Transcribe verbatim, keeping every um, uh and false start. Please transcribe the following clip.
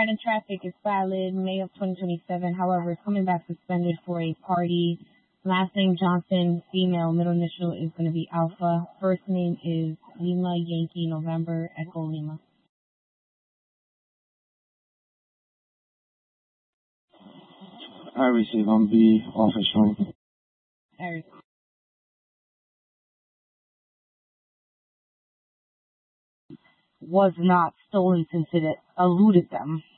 card in traffic is valid May of twenty twenty-seven. However, it's coming back suspended for a party. Last name Johnson, female. Middle initial is going to be Alpha. First name is Lima Yankee November Echo Lima. I receive on B, office room. Eric. Was not stolen since it eluded them.